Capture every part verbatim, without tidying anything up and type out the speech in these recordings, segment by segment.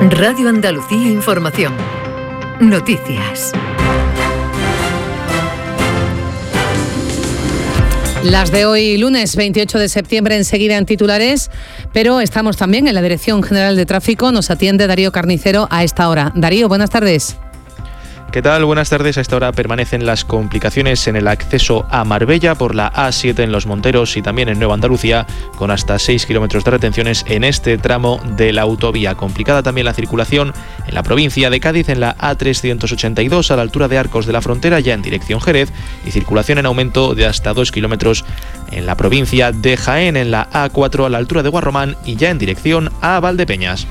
Radio Andalucía Información. Noticias. Las de hoy, lunes veintiocho de septiembre, enseguida en titulares, pero estamos también en la Dirección General de Tráfico. Nos atiende Darío Carnicero a esta hora. Darío, buenas tardes. ¿Qué tal? Buenas tardes. A esta hora permanecen las complicaciones en el acceso a Marbella por la A siete en Los Monteros y también en Nueva Andalucía, con hasta seis kilómetros de retenciones en este tramo de la autovía. Complicada también la circulación en la provincia de Cádiz en la A trescientos ochenta y dos a la altura de Arcos de la Frontera, ya en dirección Jerez, y circulación en aumento de hasta dos kilómetros en la provincia de Jaén en la A cuatro a la altura de Guarromán y ya en dirección a Valdepeñas.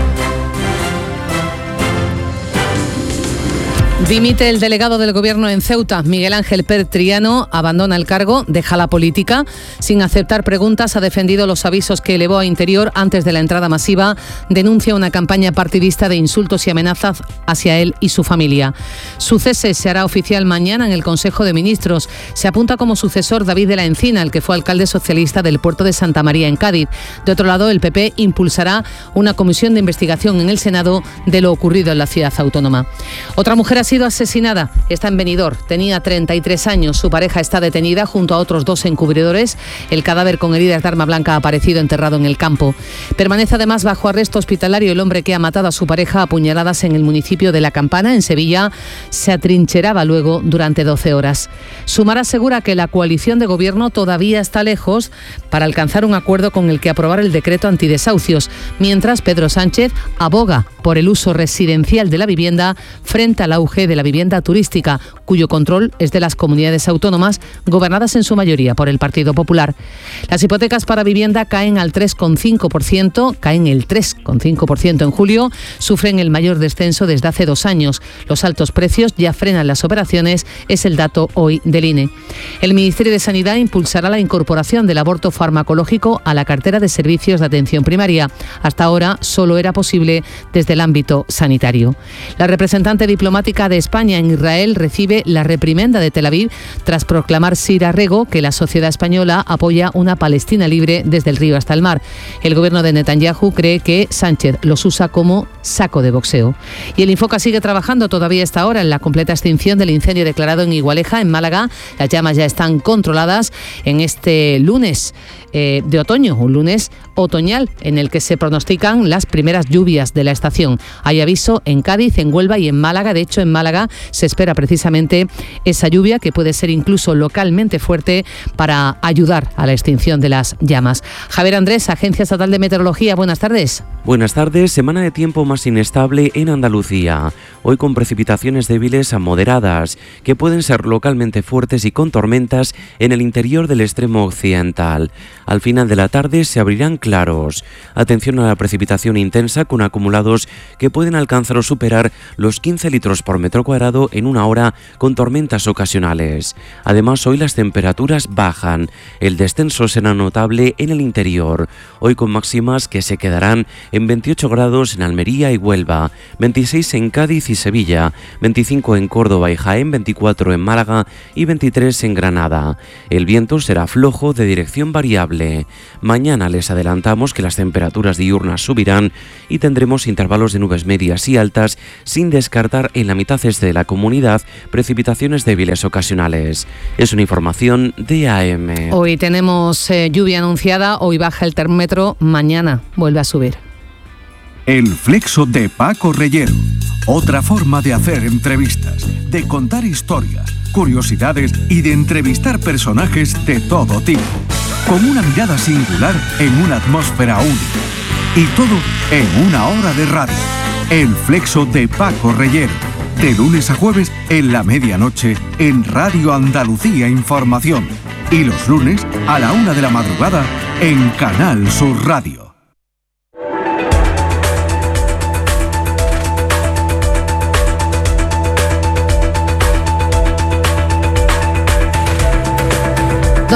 Dimite el delegado del Gobierno en Ceuta. Miguel Ángel Pérez Triano abandona el cargo, deja la política. Sin aceptar preguntas, ha defendido los avisos que elevó a Interior antes de la entrada masiva. Denuncia una campaña partidista de insultos y amenazas hacia él y su familia. Su cese se hará oficial mañana en el Consejo de Ministros. Se apunta como sucesor David de la Encina, el que fue alcalde socialista del puerto de Santa María en Cádiz. De otro lado, el P P impulsará una comisión de investigación en el Senado de lo ocurrido en la ciudad autónoma. Otra mujer ha sido asesinada, está en Benidorm, tenía treinta y tres años, su pareja está detenida junto a otros dos encubridores, el cadáver con heridas de arma blanca ha aparecido enterrado en el campo. Permanece además bajo arresto hospitalario el hombre que ha matado a su pareja a puñaladas en el municipio de La Campana, en Sevilla. Se atrincheraba luego durante doce horas. Sumar asegura que la coalición de gobierno todavía está lejos para alcanzar un acuerdo con el que aprobar el decreto antidesahucios, mientras Pedro Sánchez aboga por el uso residencial de la vivienda frente al auge de la vivienda turística, cuyo control es de las comunidades autónomas gobernadas en su mayoría por el Partido Popular. Las hipotecas para vivienda caen al tres coma cinco por ciento, caen el tres coma cinco por ciento en julio, sufren el mayor descenso desde hace dos años. Los altos precios ya frenan las operaciones, es el dato hoy del I N E. El Ministerio de Sanidad impulsará la incorporación del aborto farmacológico a la cartera de servicios de atención primaria. Hasta ahora solo era posible desde el ámbito sanitario. La representante diplomática de España en Israel recibe la reprimenda de Tel Aviv tras proclamar Sira Rego que la sociedad española apoya una Palestina libre desde el río hasta el mar. El gobierno de Netanyahu cree que Sánchez los usa como saco de boxeo. Y el Infoca sigue trabajando todavía esta hora en la completa extinción del incendio declarado en Igualeja, en Málaga. Las llamas ya están controladas en este lunes eh, de otoño, un lunes otoñal en el que se pronostican las primeras lluvias de la estación. Hay aviso en Cádiz, en Huelva y en Málaga. De hecho, en Málaga se espera precisamente esa lluvia que puede ser incluso localmente fuerte para ayudar a la extinción de las llamas. Javier Andrés, Agencia Estatal de Meteorología, buenas tardes. Buenas tardes. Semana de tiempo más inestable en Andalucía. Hoy con precipitaciones débiles a moderadas, que pueden ser localmente fuertes y con tormentas en el interior del extremo occidental. Al final de la tarde se abrirán claros. Atención a la precipitación intensa con acumulados que pueden alcanzar o superar los quince litros por metro cuadrado en una hora con tormentas ocasionales. Además, hoy las temperaturas bajan. El descenso será notable en el interior. Hoy con máximas que se quedarán en veintiocho grados en Almería y Huelva, veintiséis en Cádiz y Sevilla, veinticinco en Córdoba y Jaén, veinticuatro en Málaga y veintitrés en Granada. El viento será flojo de dirección variable. Mañana les adelantamos que las temperaturas diurnas subirán y tendremos intervalos de nubes medias y altas, sin descartar en la mitad este de la comunidad precipitaciones débiles ocasionales. Es una información de A M. Hoy tenemos eh, lluvia anunciada, hoy baja el termómetro, mañana vuelve a subir. El Flexo de Paco Reyero. Otra forma de hacer entrevistas, de contar historias, curiosidades y de entrevistar personajes de todo tipo. Con una mirada singular en una atmósfera única. Y todo en una hora de radio. El Flexo de Paco Reyero. De lunes a jueves en la medianoche en Radio Andalucía Información. Y los lunes a la una de la madrugada en Canal Sur Radio.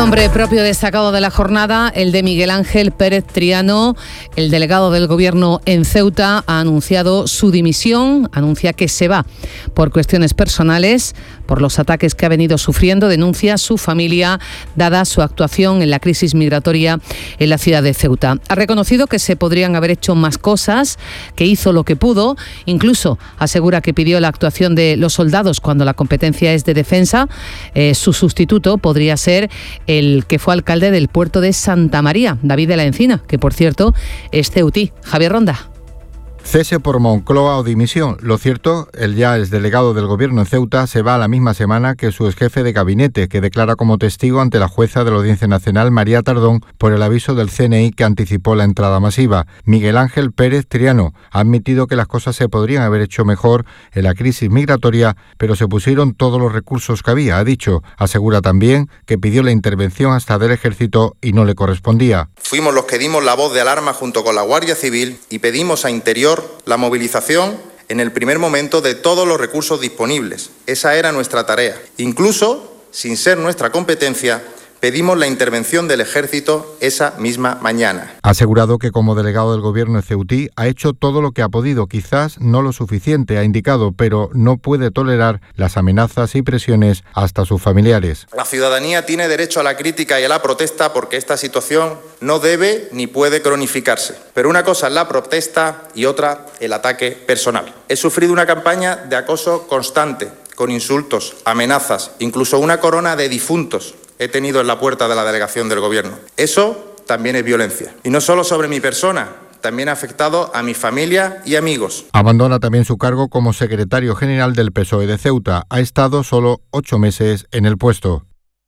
Nombre propio destacado de la jornada, el de Miguel Ángel Pérez Triano, el delegado del Gobierno en Ceuta, ha anunciado su dimisión, anuncia que se va por cuestiones personales, por los ataques que ha venido sufriendo, denuncia su familia, dada su actuación en la crisis migratoria en la ciudad de Ceuta. Ha reconocido que se podrían haber hecho más cosas, que hizo lo que pudo, incluso asegura que pidió la actuación de los soldados cuando la competencia es de defensa. Eh, su sustituto podría ser el que fue alcalde del puerto de Santa María, David de la Encina, que por cierto es ceutí. Javier Ronda. Cese por Moncloa o dimisión. Lo cierto, el ya ex delegado del Gobierno en Ceuta se va a la misma semana que su exjefe de gabinete, que declara como testigo ante la jueza de la Audiencia Nacional, María Tardón, por el aviso del C N I que anticipó la entrada masiva. Miguel Ángel Pérez Triano ha admitido que las cosas se podrían haber hecho mejor en la crisis migratoria, pero se pusieron todos los recursos que había, ha dicho. Asegura también que pidió la intervención hasta del Ejército y no le correspondía. Fuimos los que dimos la voz de alarma junto con la Guardia Civil y pedimos a Interior la movilización en el primer momento de todos los recursos disponibles. Esa era nuestra tarea. Incluso, sin ser nuestra competencia, pedimos la intervención del Ejército esa misma mañana. Ha asegurado que como delegado del Gobierno de Ceutí ha hecho todo lo que ha podido, quizás no lo suficiente, ha indicado, pero no puede tolerar las amenazas y presiones hasta sus familiares. La ciudadanía tiene derecho a la crítica y a la protesta porque esta situación no debe ni puede cronificarse. Pero una cosa es la protesta y otra el ataque personal. He sufrido una campaña de acoso constante, con insultos, amenazas, incluso una corona de difuntos he tenido en la puerta de la delegación del Gobierno. Eso también es violencia. Y no solo sobre mi persona, también ha afectado a mi familia y amigos. Abandona también su cargo como secretario general del P S O E de Ceuta. Ha estado solo ocho meses en el puesto.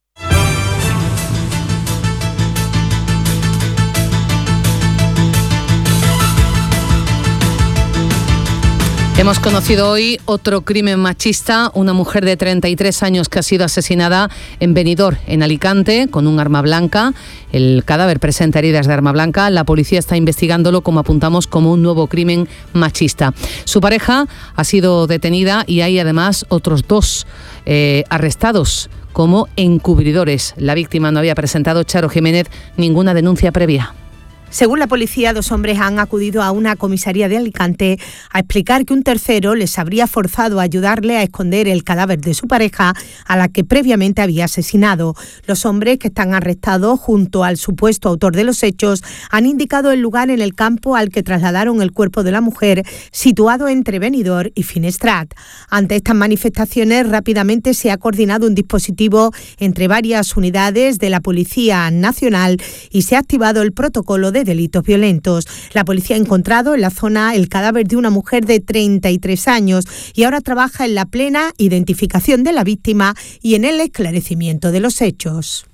Hemos conocido hoy otro crimen machista, una mujer de treinta y tres años que ha sido asesinada en Benidorm, en Alicante, con un arma blanca. El cadáver presenta heridas de arma blanca. La policía está investigándolo, como apuntamos, como un nuevo crimen machista. Su pareja ha sido detenida y hay además otros dos eh, arrestados como encubridores. La víctima no había presentado, Charo Jiménez, ninguna denuncia previa. Según la policía, dos hombres han acudido a una comisaría de Alicante a explicar que un tercero les habría forzado a ayudarle a esconder el cadáver de su pareja, a la que previamente había asesinado. Los hombres, que están arrestados junto al supuesto autor de los hechos, han indicado el lugar en el campo al que trasladaron el cuerpo de la mujer, situado entre Benidorm y Finestrat. Ante estas manifestaciones, rápidamente se ha coordinado un dispositivo entre varias unidades de la Policía Nacional y se ha activado el protocolo de delitos violentos. La policía ha encontrado en la zona el cadáver de una mujer de treinta y tres años y ahora trabaja en la plena identificación de la víctima y en el esclarecimiento de los hechos.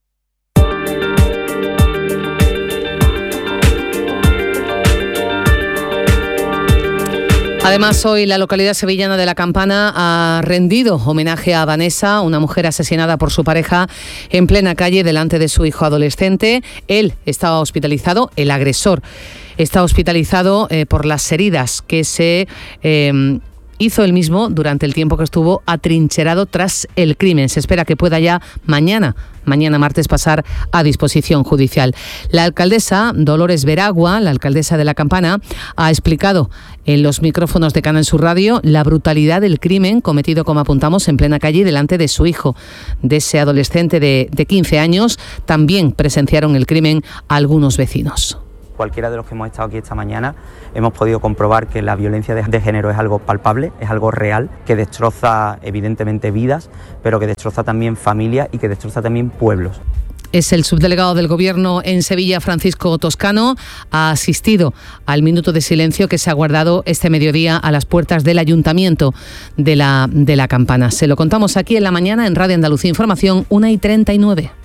Además, hoy la localidad sevillana de La Campana ha rendido homenaje a Vanessa, una mujer asesinada por su pareja en plena calle delante de su hijo adolescente. Él estaba hospitalizado, el agresor está hospitalizado eh, por las heridas que se eh, hizo él mismo durante el tiempo que estuvo atrincherado tras el crimen. Se espera que pueda ya mañana, mañana martes, pasar a disposición judicial. La alcaldesa Dolores Veragua, la alcaldesa de La Campana, ha explicado en los micrófonos de Canal Sur Radio la brutalidad del crimen cometido, como apuntamos, en plena calle delante de su hijo, de ese adolescente de, de quince años. También presenciaron el crimen algunos vecinos. Cualquiera de los que hemos estado aquí esta mañana hemos podido comprobar que la violencia de género es algo palpable, es algo real, que destroza evidentemente vidas, pero que destroza también familias y que destroza también pueblos. Es el subdelegado del Gobierno en Sevilla, Francisco Toscano, ha asistido al minuto de silencio que se ha guardado este mediodía a las puertas del Ayuntamiento de la, de la Campana. Se lo contamos aquí en la mañana en Radio Andalucía Información, una y treinta y nueve.